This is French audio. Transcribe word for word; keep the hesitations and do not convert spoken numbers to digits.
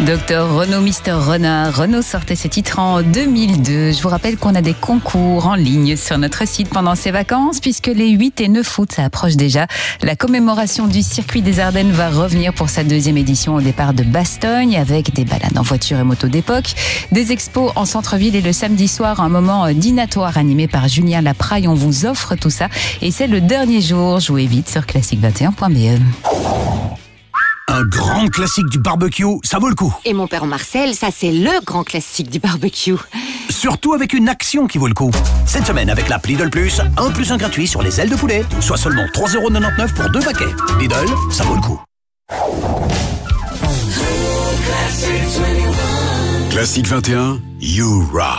Docteur Renaud, Mister Renard. Renaud sortait ce titre en deux mille deux. Je vous rappelle qu'on a des concours en ligne sur notre site pendant ces vacances, puisque les huit et neuf août, ça approche déjà. La commémoration du circuit des Ardennes va revenir pour sa deuxième édition au départ de Bastogne, avec des balades en voiture et moto d'époque, des expos en centre-ville et le samedi soir, un moment dînatoire animé par Julien Lapraille. On vous offre tout ça et c'est le dernier jour. Jouez vite sur classique vingt et un point b e. Un grand classique du barbecue, ça vaut le coup. Et mon père Marcel, ça c'est le grand classique du barbecue. Surtout avec une action qui vaut le coup. Cette semaine avec l'app Lidl Plus, un plus un gratuit sur les ailes de poulet, soit seulement trois euros quatre-vingt-dix-neuf pour deux paquets. Lidl, ça vaut le coup. Classique vingt et un, You Rock.